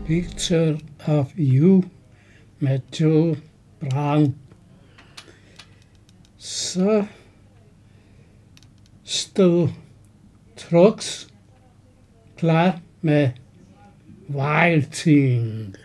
Picture of You med Joe Brown. Så stod Trucks klar med Wild Thing.